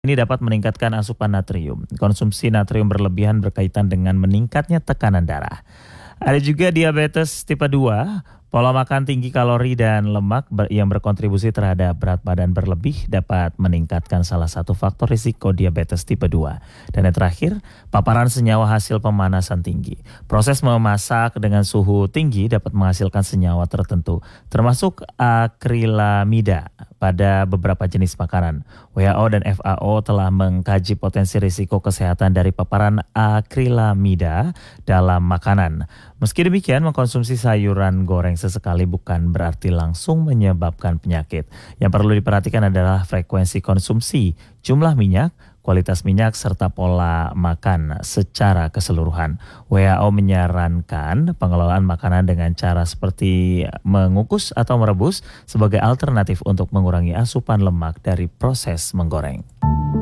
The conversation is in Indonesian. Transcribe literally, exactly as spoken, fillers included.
Ini dapat meningkatkan asupan natrium. Konsumsi natrium berlebihan berkaitan dengan meningkatnya tekanan darah. Ada juga diabetes tipe dua. Pola makan tinggi kalori dan lemak yang berkontribusi terhadap berat badan berlebih dapat meningkatkan salah satu faktor risiko diabetes tipe dua. Dan yang terakhir, paparan senyawa hasil pemanasan tinggi. Proses memasak dengan suhu tinggi dapat menghasilkan senyawa tertentu, termasuk akrilamida pada beberapa jenis makanan. W H O dan F A O telah mengkaji potensi risiko kesehatan dari paparan akrilamida dalam makanan. Meski demikian, mengkonsumsi sayuran goreng sesekali bukan berarti langsung menyebabkan penyakit. Yang perlu diperhatikan adalah frekuensi konsumsi, jumlah minyak, kualitas minyak, serta pola makan secara keseluruhan. W H O menyarankan pengelolaan makanan dengan cara seperti mengukus atau merebus sebagai alternatif untuk mengurangi asupan lemak dari proses menggoreng.